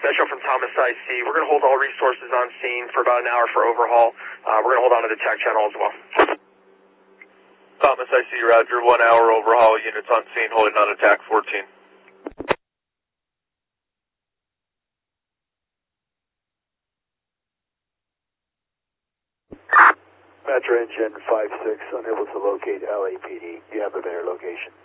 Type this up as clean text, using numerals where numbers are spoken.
Metro from Thomas IC. We're going to hold all resources on scene for about an hour for overhaul. We're going to hold on to the TAC channel as well. Thomas IC, Roger. 1 hour overhaul. Units on scene holding on to TAC 14. Metro Engine 5-6, unable to locate LAPD. You have a better location.